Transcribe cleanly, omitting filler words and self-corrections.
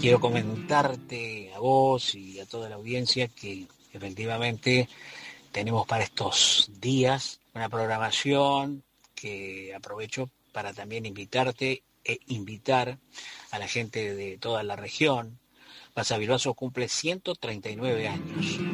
quiero comentarte a vos y a toda la audiencia que efectivamente tenemos para estos días una programación que aprovecho para también invitarte e invitar a la gente de toda la región. Basavilbaso cumple 139 años.